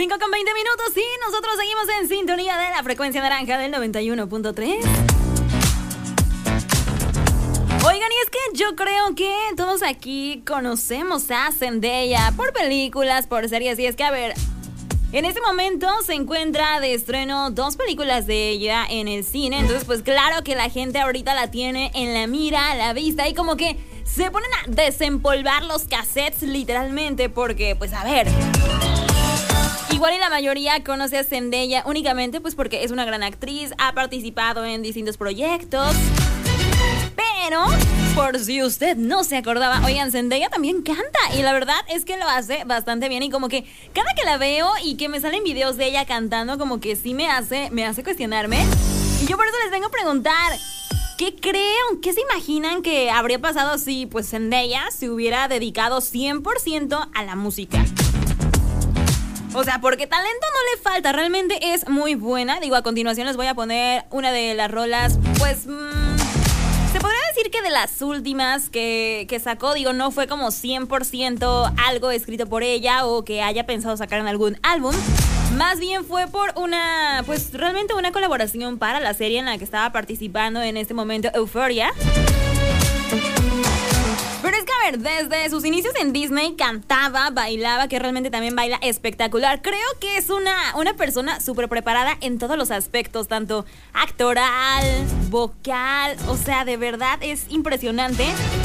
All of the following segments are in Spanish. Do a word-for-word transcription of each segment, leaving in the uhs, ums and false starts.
cinco con veinte minutos y nosotros seguimos en sintonía de la frecuencia naranja del noventa y uno punto tres. Oigan, y es que yo creo que todos aquí conocemos a Zendaya por películas, por series, y es que, a ver, en este momento se encuentra de estreno dos películas de ella en el cine, entonces pues claro que la gente ahorita la tiene en la mira, a la vista, y como que se ponen a desempolvar los cassettes literalmente, porque pues a ver, igual y la mayoría conoce a Zendaya únicamente pues porque es una gran actriz, ha participado en distintos proyectos. Pero, por si usted no se acordaba, oigan, Zendaya también canta y la verdad es que lo hace bastante bien y como que cada que la veo y que me salen videos de ella cantando, como que sí me hace, me hace cuestionarme. Y yo por eso les vengo a preguntar, ¿qué creen? ¿Qué se imaginan que habría pasado si pues Zendaya se hubiera dedicado cien por ciento a la música? O sea, porque talento no le falta, realmente es muy buena. Digo, a continuación les voy a poner una de las rolas, pues... Mmm, se podría decir que de las últimas que, que sacó, digo, no fue como cien por ciento algo escrito por ella o que haya pensado sacar en algún álbum. Más bien fue por una, pues realmente una colaboración para la serie en la que estaba participando en este momento, Euphoria. Pero es que, a ver, desde sus inicios en Disney cantaba, bailaba, que realmente también baila espectacular. Creo que es una, una persona súper preparada en todos los aspectos, tanto actoral, vocal, o sea, de verdad es impresionante.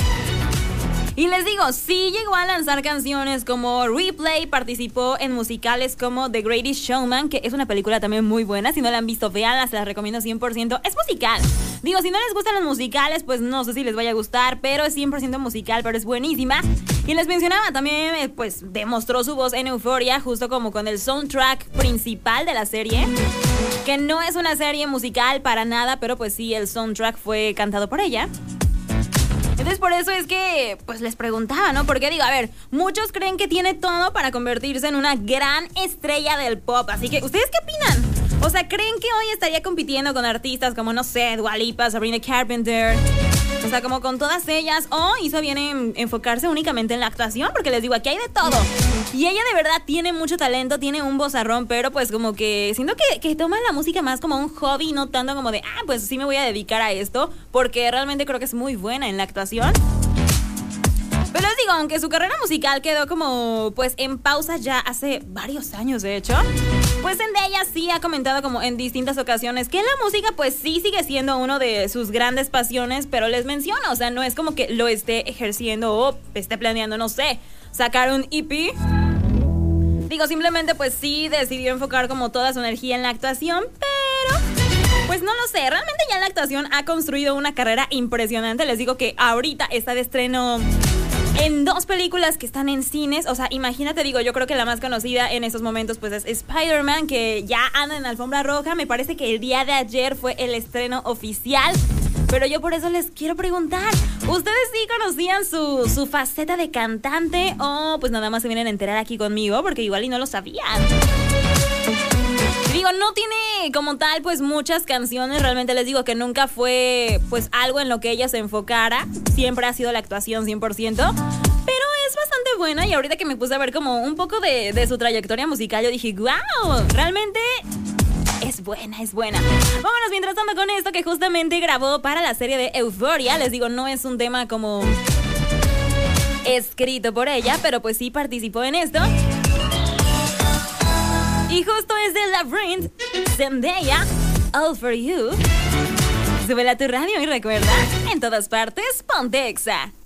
Y les digo, sí llegó a lanzar canciones como Replay, participó en musicales como The Greatest Showman, que es una película también muy buena. Si no la han visto, véanla, se las recomiendo cien por ciento. Es musical. Digo, si no les gustan los musicales, pues no sé si les vaya a gustar, pero es cien por ciento musical, pero es buenísima. Y les mencionaba también, pues demostró su voz en Euphoria, justo como con el soundtrack principal de la serie, que no es una serie musical para nada, pero pues sí, el soundtrack fue cantado por ella. Entonces por eso es que pues les preguntaba, ¿no? Porque digo, a ver, muchos creen que tiene todo para convertirse en una gran estrella del pop. Así que, ¿ustedes qué opinan? O sea, ¿creen que hoy estaría compitiendo con artistas como, no sé, Dua Lipa, Sabrina Carpenter? O sea, como con todas ellas. O hizo bien en enfocarse únicamente en la actuación, porque les digo, aquí hay de todo. Y ella de verdad tiene mucho talento, tiene un vozarrón, pero pues como que siento que, que toma la música más como un hobby, no tanto como de, ah, pues sí me voy a dedicar a esto, porque realmente creo que es muy buena en la actuación. Pero les digo, aunque su carrera musical quedó como pues en pausa ya hace varios años, de hecho, pues Zendaya sí ha comentado como en distintas ocasiones que la música pues sí sigue siendo uno de sus grandes pasiones, pero les menciono, o sea, no es como que lo esté ejerciendo o esté planeando, no sé, sacar un E P. Digo, simplemente pues sí decidió enfocar como toda su energía en la actuación, pero pues no lo sé, realmente ya en la actuación ha construido una carrera impresionante. Les digo que ahorita está de estreno en dos películas que están en cines. O sea, imagínate, digo, yo creo que la más conocida en estos momentos pues es Spider-Man, que ya anda en la alfombra roja. Me parece que el día de ayer fue el estreno oficial. Pero yo por eso les quiero preguntar, ¿ustedes sí conocían su, su faceta de cantante o pues nada más se vienen a enterar aquí conmigo? Porque igual y no lo sabían. Digo, no tiene como tal pues muchas canciones, realmente les digo que nunca fue pues algo en lo que ella se enfocara, siempre ha sido la actuación cien por ciento, pero es bastante buena y ahorita que me puse a ver como un poco de, de su trayectoria musical, yo dije, wow, realmente es buena, es buena. Vámonos mientras tanto con esto que justamente grabó para la serie de Euphoria. Les digo, no es un tema como escrito por ella, pero pues sí participó en esto. Y justo es de Labyrinth, Zendaya, All For You. Súbela a tu radio y recuerda, en todas partes, ponte Exa.